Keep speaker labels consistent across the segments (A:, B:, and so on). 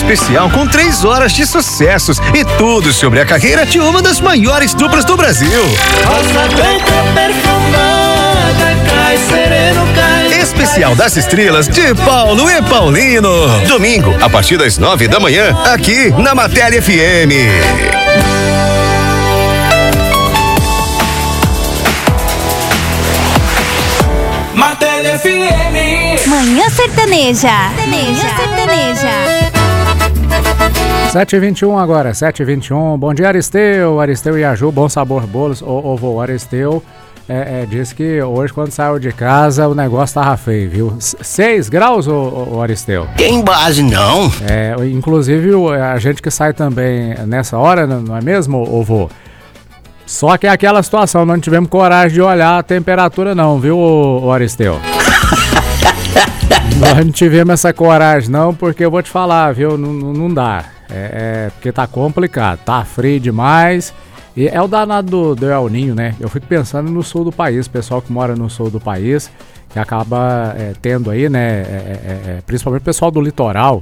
A: especial com 3 horas de sucessos e tudo sobre a carreira de uma das maiores duplas do Brasil.
B: Rosa branca perfumada, cai sereno, cai.
A: Especial das Estrelas de Paulo e Paulino. Domingo, a partir das 9 da manhã, aqui na Matéria FM.
B: Matéria FM.
C: Manhã Sertaneja. Manhã Sertaneja.
D: 7h21 agora, 7h21. Bom dia, Aristeu e a Ju, Bom Sabor Bolos. Ô, vô, Aristeu disse que hoje, quando saiu de casa, o negócio tava feio, viu? 6 graus, ô Aristeu?
E: Tem base, não.
D: Inclusive, a gente que sai também nessa hora, não é mesmo, ô vô? Só que é aquela situação, não tivemos coragem de olhar a temperatura não, viu, ô Aristeu? Nós não tivemos essa coragem não, porque eu vou te falar, viu, não dá. Porque tá complicado, tá frio demais. E é o danado do El Ninho, né? Eu fico pensando no sul do país, pessoal que mora no sul do país, que acaba tendo aí, né, principalmente o pessoal do litoral,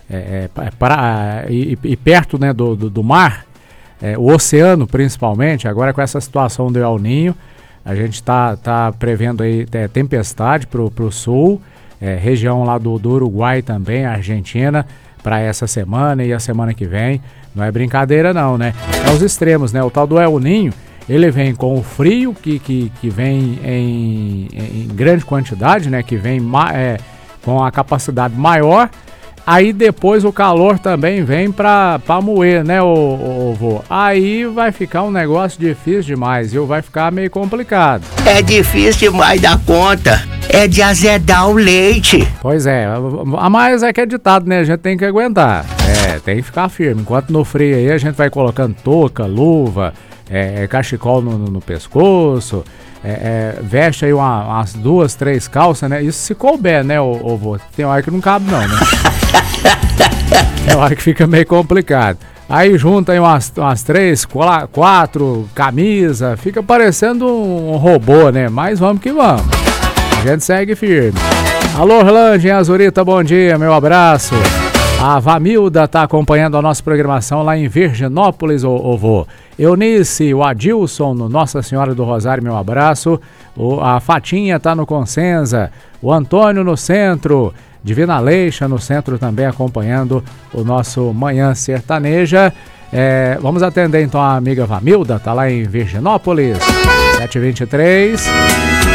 D: e perto, né, do mar, o oceano principalmente, agora com essa situação do El Ninho, a gente tá prevendo aí tempestade pro sul, região lá do Uruguai também, Argentina, para essa semana e a semana que vem. Não é brincadeira não, né? É os extremos, né? O tal do El Ninho, ele vem com o frio, que vem em grande quantidade, né? Que vem com a capacidade maior. Aí depois o calor também vem pra moer, né, ô vô? Aí vai ficar um negócio difícil demais, viu? Vai ficar meio complicado.
E: É difícil demais da conta. É de azedar o leite.
D: Pois é, mas é que é ditado, né? A gente tem que aguentar. Tem que ficar firme. Enquanto no frio aí a gente vai colocando touca, luva, cachecol no pescoço, veste aí umas 2, 3 calças, né? Isso se couber, né, ô vô? Tem hora que não cabe não, né? Tem hora que fica meio complicado. Aí junta aí umas 3, 4 camisas, fica parecendo um robô, né? Mas vamos que vamos. A gente segue firme. Alô, Orlando, Azurita, bom dia, meu abraço. A Vamilda tá acompanhando a nossa programação lá em Virginópolis, ô vô. Eunice, o Adilson, no Nossa Senhora do Rosário, meu abraço. A Fatinha tá no Consenza. O Antônio no centro. Divina Leixa no centro também acompanhando o nosso Manhã Sertaneja. Vamos atender então a amiga Vamilda, tá lá em Virginópolis. 7h23.